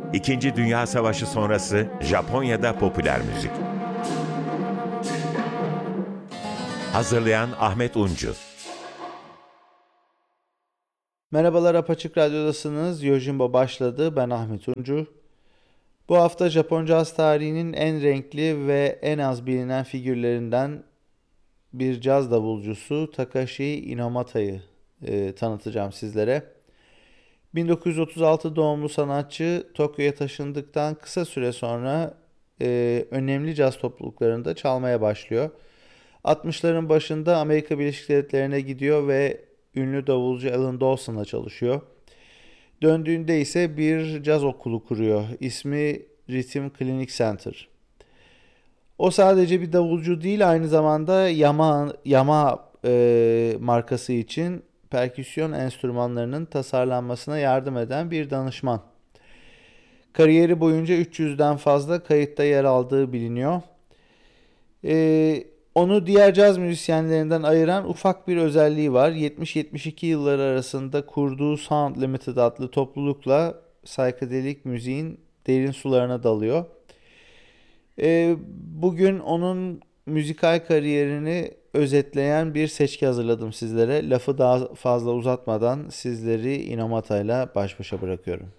İkinci Dünya Savaşı sonrası Japonya'da popüler müzik. Hazırlayan Ahmet Uncu. Merhabalar, Apaçık Radyo'dasınız. Yojimbo başladı. Ben Ahmet Uncu. Bu hafta Japon caz tarihinin en renkli ve en az bilinen figürlerinden bir caz davulcusu Takashi Inomata'yı tanıtacağım sizlere. 1936 doğumlu sanatçı Tokyo'ya taşındıktan kısa süre sonra önemli caz topluluklarında çalmaya başlıyor. 60'ların başında Amerika Birleşik Devletleri'ne gidiyor ve ünlü davulcu Alan Dawson'la çalışıyor. Döndüğünde ise bir caz okulu kuruyor. İsmi Rhythm Clinic Center. O sadece bir davulcu değil, aynı zamanda Yamaha markası için perküsyon enstrümanlarının tasarlanmasına yardım eden bir danışman. Kariyeri boyunca 300'den fazla kayıtta yer aldığı biliniyor. Onu diğer caz müzisyenlerinden ayıran ufak bir özelliği var. 70-72 yılları arasında kurduğu Sound Limited adlı toplulukla psychedelic müziğin derin sularına dalıyor. Bugün onun müzikal kariyerini özetleyen bir seçki hazırladım sizlere. Lafı daha fazla uzatmadan sizleri Inomata'yla baş başa bırakıyorum.